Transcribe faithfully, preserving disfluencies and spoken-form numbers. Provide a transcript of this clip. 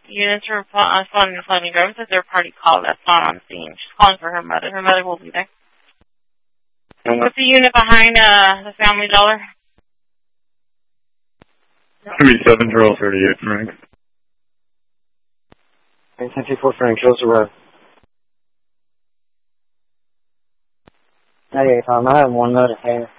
Units are responding to Fleming Grove. It's a third-party call that's not on scene. She's calling for her mother. Her mother will be there. What's the unit behind uh, the Family Dollar? three seven zero thirty-eight, Frank. ten four, Frank, close the road. Hey, Tom, I have one notification.